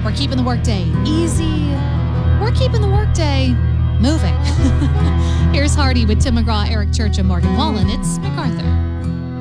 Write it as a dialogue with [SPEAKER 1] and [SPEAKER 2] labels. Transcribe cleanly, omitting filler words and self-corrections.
[SPEAKER 1] We're keeping the workday easy. We're keeping the workday moving. Here's Hardy with Tim McGraw, Eric Church, and Morgan Wallen. It's MacArthur.